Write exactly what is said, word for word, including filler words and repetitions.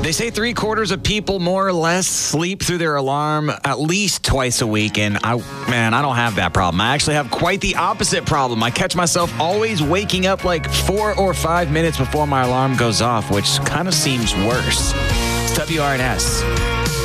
They say three quarters of people more or less sleep through their alarm at least twice a week. And I, man, I don't have that problem. I actually have quite the opposite problem. I catch myself always waking up like four or five minutes before my alarm goes off, which kind of seems worse. It's W R N S.